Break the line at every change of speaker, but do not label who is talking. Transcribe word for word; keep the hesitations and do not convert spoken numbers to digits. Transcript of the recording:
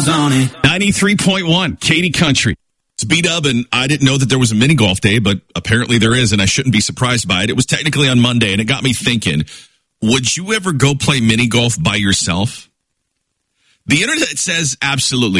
miles on it.
ninety-three point one, Katy Country. It's B-Dub, and I didn't know that there was a mini golf day, but apparently there is, and I shouldn't be surprised by it. It was technically on Monday, and it got me thinking, would you ever go play mini golf by yourself? The internet says absolutely.